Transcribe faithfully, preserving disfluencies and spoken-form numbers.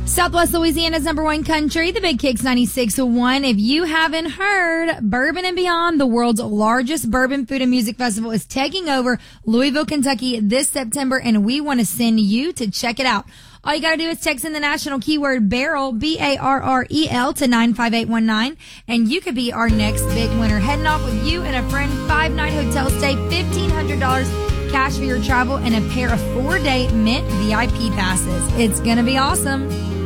Southwest Louisiana's number one country, the Big Kicks ninety-six point one. If you haven't heard, Bourbon and Beyond, the world's largest bourbon food and music festival, is taking over Louisville, Kentucky this September, and we want to send you to check it out. All you gotta do is text in the national keyword barrel, B A R R E L, to nine five eight one nine, and you could be our next big winner. Heading off with you and a friend, five-night hotel stay, fifteen hundred dollars cash for your travel, and a pair of four-day Mint V I P passes. It's gonna be awesome.